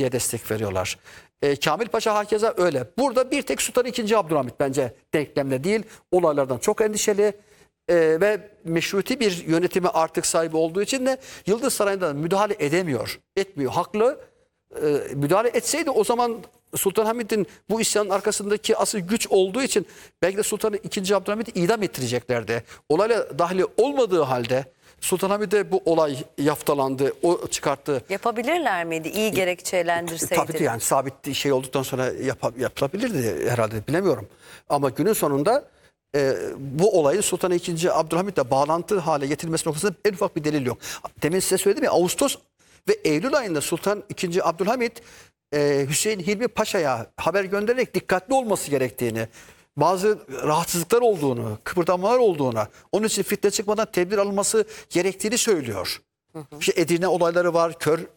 efendiye destek veriyorlar. Kamil Paşa hakeza öyle. Burada bir tek Sultan II. Abdülhamit bence denklemde değil. Olaylardan çok endişeli. Ve meşruti bir yönetimi artık sahibi olduğu için de Yıldız Sarayı'nda müdahale etmiyor. Haklı. Müdahale etseydi o zaman Sultan Hamid'in bu isyanın arkasındaki asıl güç olduğu için belki de Sultan II. Abdülhamid'i idam ettireceklerdi. Olayla dahili olmadığı halde Sultan Hamid'e bu olay yaftalandı, o çıkarttı. Yapabilirler miydi iyi gerekçelendirseydi? Tabii ki, yani sabit şey olduktan sonra yapılabilirdi herhalde, bilemiyorum. Ama günün sonunda bu olayın Sultan II. Abdülhamid'le bağlantı hale getirilmesi noktasında en ufak bir delil yok. Demin size söyledim ya, Ağustos ve Eylül ayında Sultan II. Abdülhamid Hüseyin Hilmi Paşa'ya haber göndererek dikkatli olması gerektiğini, bazı rahatsızlıklar olduğunu, kıpırdanmalar olduğunu, onun için fitne çıkmadan tedbir alınması gerektiğini söylüyor. İşte Edirne olayları var,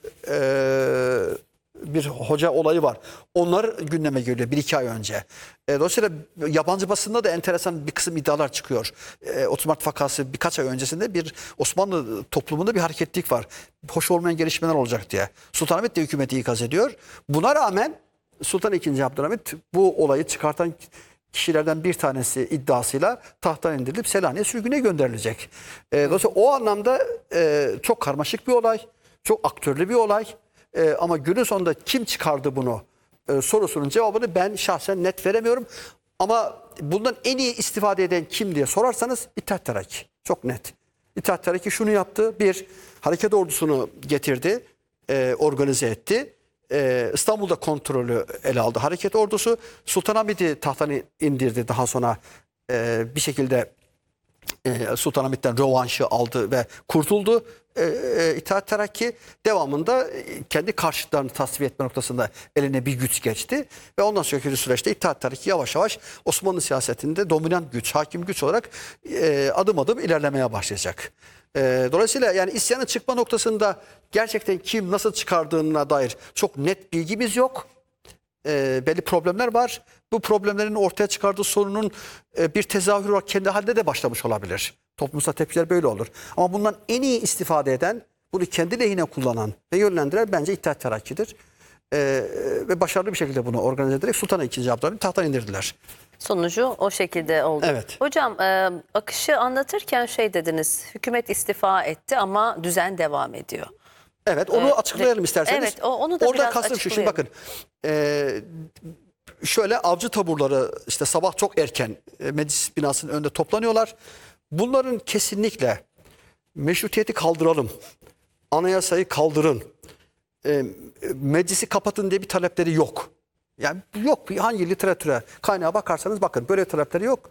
bir hoca olayı var. Onlar gündeme geliyor 1-2 ay önce. Dolayısıyla yabancı basında da enteresan bir kısım iddialar çıkıyor. 30 Mart vakası birkaç ay öncesinde bir Osmanlı toplumunda bir hareketlilik var. Hoş olmayan gelişmeler olacak diye. Sultanahmet de hükümeti ikaz ediyor. Buna rağmen Sultan II. Abdülhamit bu olayı çıkartan kişilerden bir tanesi iddiasıyla tahttan indirilip Selanik'e sürgüne gönderilecek. Dolayısıyla o anlamda çok karmaşık bir olay, çok aktörlü bir olay. Ama günün sonunda kim çıkardı bunu sorusunun cevabını ben şahsen net veremiyorum. Ama bundan en iyi istifade eden kim diye sorarsanız İttihat Terakki. Çok net. İttihat Terakki şunu yaptı. Bir, hareket ordusunu getirdi, organize etti. İstanbul'da kontrolü ele aldı hareket ordusu. Sultanahmet'i tahttan indirdi. Daha sonra bir şekilde Sultanahmet'ten rövanşı aldı ve kurtuldu. İttihat Terakki devamında kendi karşıtlarını tasfiye etme noktasında eline bir güç geçti. Ve ondan sonraki süreçte İttihat Terakki yavaş yavaş Osmanlı siyasetinde dominant güç, hakim güç olarak adım adım ilerlemeye başlayacak. Dolayısıyla yani isyanın çıkma noktasında gerçekten kim nasıl çıkardığına dair çok net bilgimiz yok. Belli problemler var. Bu problemlerin ortaya çıkardığı sorunun bir tezahürü olarak kendi halinde de başlamış olabilir. Toplumsal tepkiler böyle olur. Ama bundan en iyi istifade eden, bunu kendi lehine kullanan ve yönlendiren bence İttihat Terakki'dir. Ve başarılı bir şekilde bunu organize ederek Sultan II. Abdülhamid'i tahttan indirdiler. Sonucu o şekilde oldu. Evet. Hocam akışı anlatırken şey dediniz, hükümet istifa etti ama düzen devam ediyor. Evet, onu açıklayalım isterseniz. Evet, onu da orada biraz kastım şu. Şimdi bakın, şöyle avcı taburları işte sabah çok erken meclis binasının önünde toplanıyorlar. Bunların kesinlikle meşrutiyeti kaldıralım, anayasayı kaldırın, meclisi kapatın diye bir talepleri yok. Yani yok, hangi literatüre kaynağa bakarsanız bakın böyle talepleri yok.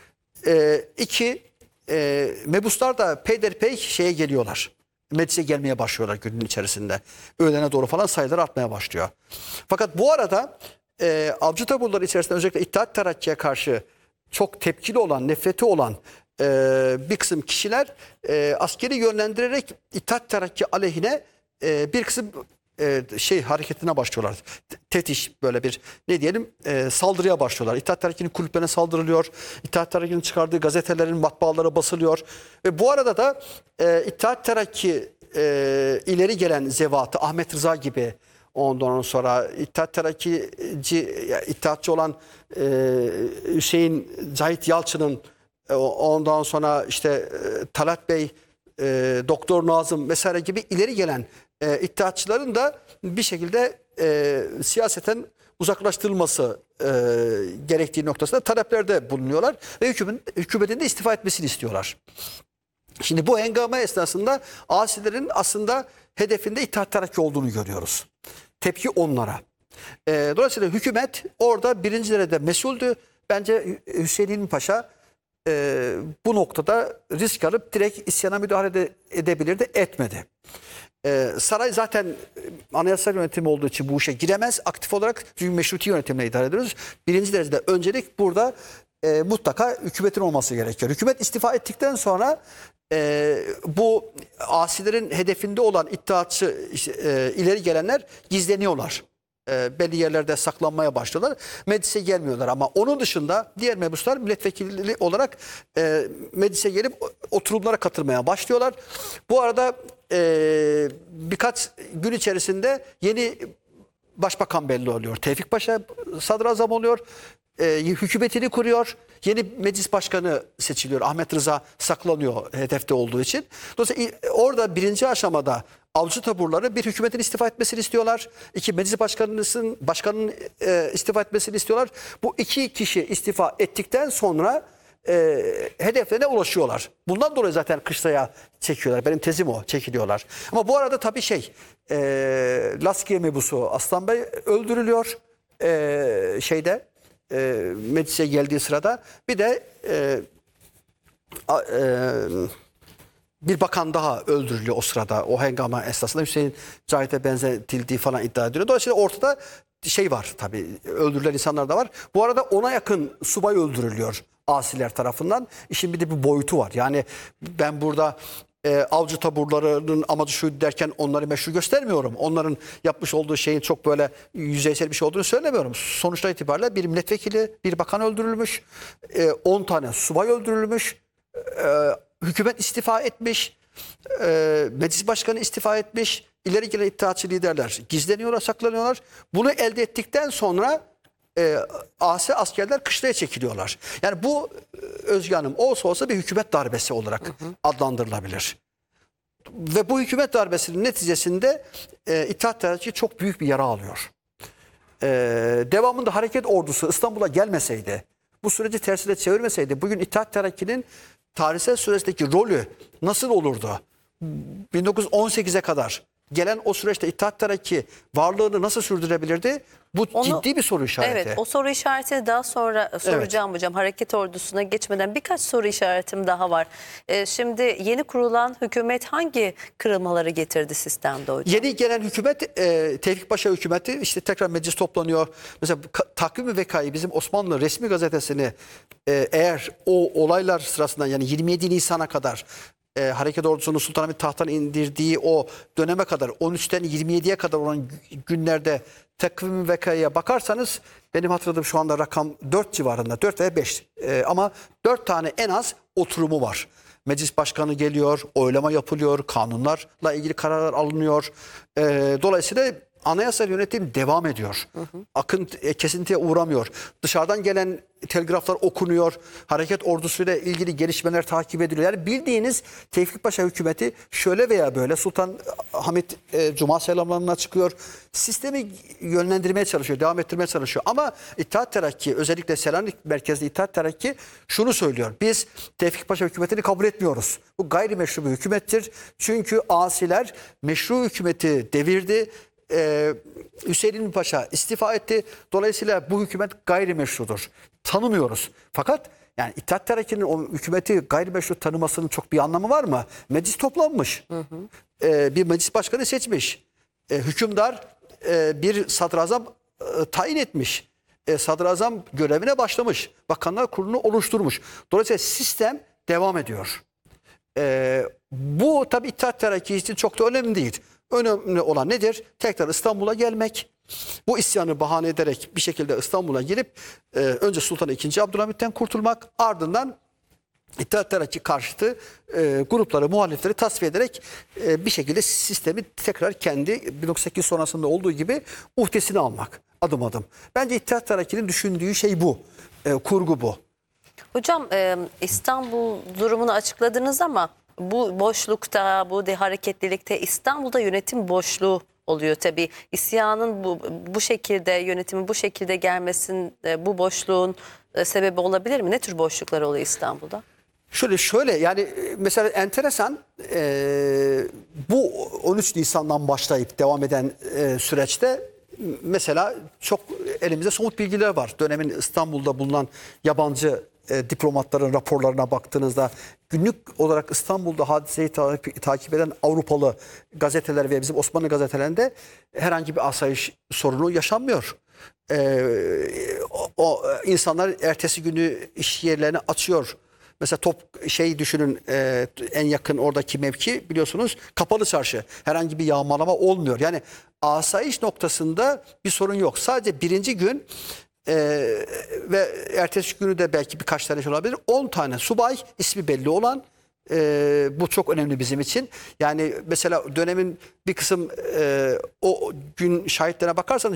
İki, mebuslar da peyderpey şeye geliyorlar. Meclise gelmeye başlıyorlar günün içerisinde. Öğlene doğru falan sayılar artmaya başlıyor. Fakat bu arada avcı taburları içerisinde özellikle İttihat Terakki'ye karşı çok tepkili olan, nefreti olan bir kısım kişiler askeri yönlendirerek İttihat Terakki aleyhine bir kısım hareketine başlıyorlar. Tetiş, böyle bir ne diyelim saldırıya başlıyorlar. İttihat Terakki'nin kulüplerine saldırılıyor. İttihat Terakki'nin çıkardığı gazetelerin matbaalara basılıyor. Ve bu arada da İttihat Terakki ileri gelen zevatı Ahmet Rıza gibi, ondan sonra İttihat İttihatçı olan Hüseyin Cahit Yalçın'ın, ondan sonra işte Talat Bey, Doktor Nazım vesaire gibi ileri gelen İttihatçıların da bir şekilde siyaseten uzaklaştırılması gerektiği noktasında taleplerde bulunuyorlar ve hükümetin de istifa etmesini istiyorlar. Şimdi bu hengame esnasında asilerin aslında hedefinde İttihat Terakki olduğunu görüyoruz. Tepki onlara. Dolayısıyla hükümet orada birinci derecede mesuldü. Bence Hüseyin Hilmi Paşa bu noktada risk alıp direkt isyana müdahale edebilirdi, etmedi. Saray zaten anayasal yönetim olduğu için bu işe giremez aktif olarak, çünkü meşruti yönetimle idare ediyoruz. Birinci derecede öncelik burada mutlaka hükümetin olması gerekiyor. Hükümet istifa ettikten sonra bu asilerin hedefinde olan iddiatçı ileri gelenler gizleniyorlar. Belli yerlerde saklanmaya başlıyorlar. Meclise gelmiyorlar ama onun dışında diğer mebuslar milletvekili olarak meclise gelip oturumlara katılmaya başlıyorlar. Bu arada birkaç gün içerisinde yeni başbakan belli oluyor. Tevfik Paşa sadrazam oluyor. Hükümetini kuruyor. Yeni meclis başkanı seçiliyor. Ahmet Rıza saklanıyor hedefte olduğu için. Dolayısıyla orada birinci aşamada avcı taburları bir hükümetin istifa etmesini istiyorlar. İki meclis başkanının istifa etmesini istiyorlar. Bu iki kişi istifa ettikten sonra hedeflerine ulaşıyorlar. Bundan dolayı zaten kışlaya çekiyorlar. Benim tezim o. Çekiliyorlar. Ama bu arada tabii Laskiye mebusu Aslan Bey öldürülüyor. Meclise geldiği sırada bir de bir bakan daha öldürülüyor o sırada. O hengama esnasında Hüseyin Cahit'e benzetildiği falan iddia ediliyor. Dolayısıyla ortada var tabii. Öldürülen insanlar da var. Bu arada 10'a yakın subay öldürülüyor asiler tarafından. İşin bir de bir boyutu var. Yani ben burada avcı taburlarının amacı şu derken onları meşru göstermiyorum. Onların yapmış olduğu şeyin çok böyle yüzeysel bir şey olduğunu söylemiyorum. Sonuçta itibariyle bir milletvekili, bir bakan öldürülmüş. 10 tane subay öldürülmüş. Hükümet istifa etmiş. Meclis başkanı istifa etmiş. İleri gelen iddiatçı liderler gizleniyorlar, saklanıyorlar. Bunu elde ettikten sonra askerler kışlaya çekiliyorlar. Yani bu Özge Hanım olsa bir hükümet darbesi olarak adlandırılabilir. Ve bu hükümet darbesinin neticesinde İttihat Terakki çok büyük bir yara alıyor. Devamında hareket ordusu İstanbul'a gelmeseydi, bu süreci tersine çevirmeseydi bugün İttihat Terakki'nin tarihsel süreçteki rolü nasıl olurdu? 1918'e kadar gelen o süreçte İttihat Terakki varlığını nasıl sürdürebilirdi? Bu ciddi bir soru işareti. Evet, o soru işaretini daha sonra soracağım hocam. Hareket ordusuna geçmeden birkaç soru işaretim daha var. Şimdi yeni kurulan hükümet hangi kırılmaları getirdi sistemde hocam? Yeni gelen hükümet Tevfik Paşa hükümeti işte tekrar meclis toplanıyor. Mesela Takvim-i Vekayı bizim Osmanlı resmi gazetesini eğer o olaylar sırasında yani 27 Nisan'a kadar hareket ordusunu Sultanahmet tahttan indirdiği o döneme kadar 13'ten 27'ye kadar olan günlerde Takvim-i Vekayı'ya bakarsanız benim hatırladığım şu anda rakam 4 civarında 4 veya 5 ama 4 tane en az oturumu var. Meclis başkanı geliyor, oylama yapılıyor, kanunlarla ilgili kararlar alınıyor. Dolayısıyla anayasal yönetim devam ediyor. Kesintiye uğramıyor. Dışarıdan gelen telgraflar okunuyor. Hareket ordusuyla ilgili gelişmeler takip ediliyor. Yani bildiğiniz Tevfik Paşa hükümeti şöyle veya böyle Sultan Hamit Cuma selamlarına çıkıyor. Sistemi yönlendirmeye çalışıyor, devam ettirmeye çalışıyor. Ama İttihat Terakki, özellikle Selanik merkezli İttihat Terakki şunu söylüyor. Biz Tevfik Paşa hükümetini kabul etmiyoruz. Bu gayrimeşru bir hükümettir. Çünkü asiler meşru hükümeti devirdi. Hüseyin Paşa istifa etti. Dolayısıyla bu hükümet gayrimeşrudur. Tanımıyoruz. Fakat yani İttihat Terakki'nin o hükümeti gayrimeşru tanımasının çok bir anlamı var mı? Meclis toplanmış. Bir meclis başkanı seçmiş. Hükümdar bir sadrazam tayin etmiş. Sadrazam görevine başlamış. Bakanlar Kurulu'nu oluşturmuş. Dolayısıyla sistem devam ediyor. Bu tabii İttihat Terakki için çok da önemli değil. Önemli olan nedir? Tekrar İstanbul'a gelmek. Bu isyanı bahane ederek bir şekilde İstanbul'a gelip önce Sultan II. Abdülhamit'ten kurtulmak, ardından İttihat Terakki karşıtı grupları, muhalifleri tasfiye ederek bir şekilde sistemi tekrar kendi 1908 sonrasında olduğu gibi uhdesine almak adım adım. Bence İttihat Terakki'nin düşündüğü şey bu. Kurgu bu. Hocam İstanbul durumunu açıkladınız ama bu boşlukta, bu hareketlilikte İstanbul'da yönetim boşluğu oluyor tabii. İsyanın bu şekilde, yönetimin bu şekilde gelmesinin, bu boşluğun sebebi olabilir mi? Ne tür boşluklar oluyor İstanbul'da? Şöyle yani mesela enteresan bu 13 Nisan'dan başlayıp devam eden süreçte mesela çok elimizde somut bilgiler var. Dönemin İstanbul'da bulunan yabancı diplomatların raporlarına baktığınızda günlük olarak İstanbul'da hadiseyi takip eden Avrupalı gazeteler ve bizim Osmanlı gazetelerinde herhangi bir asayiş sorunu yaşanmıyor. O insanlar ertesi günü iş yerlerini açıyor. Mesela düşünün en yakın oradaki mevki biliyorsunuz Kapalı Çarşı. Herhangi bir yağmalama olmuyor. Yani asayiş noktasında bir sorun yok. Sadece birinci gün ve ertesi günü de belki birkaç tane şey olabilir. 10 tane subay ismi belli olan bu çok önemli bizim için. Yani mesela dönemin bir kısım o gün şahitlerine bakarsanız